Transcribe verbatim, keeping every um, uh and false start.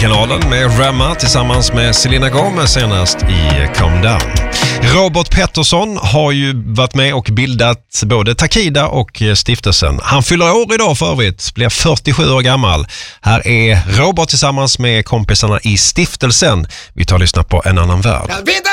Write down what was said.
Musikenkanalen med Rema tillsammans med Selena Gomez senast i Calm Down. Robert Pettersson har ju varit med och bildat både Takida och stiftelsen. Han fyller år idag för övrigt, blir fyrtiosju år gammal. Här är Robert tillsammans med kompisarna i stiftelsen. Vi tar och lyssnar på En annan värld.